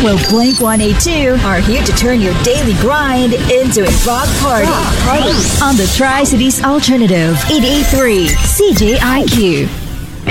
Well, Blink 182 are here to turn your daily grind into a rock party. On the Tri-Cities Alternative 883 CJIQ.